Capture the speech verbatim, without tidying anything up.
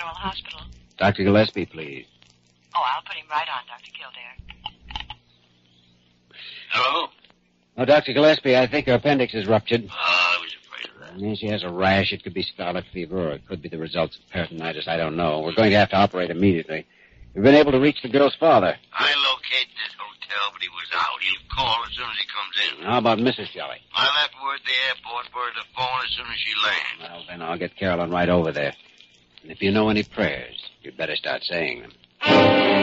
General Hospital. Doctor Gillespie, please. Oh, I'll put him right on, Doctor Kildare. Hello? Oh, Doctor Gillespie, I think her appendix is ruptured. Oh, I was afraid of that. Yeah, she has a rash. It could be scarlet fever, or it could be the results of peritonitis. I don't know. We're going to have to operate immediately. We've been able to reach the girl's father. I located this hotel, but he was out. He'll call as soon as he comes in. How about Missus Shelley? I left word at the airport for her to phone as soon as she lands. Well, then I'll get Carolyn right over there. And if you know any prayers, you'd better start saying them.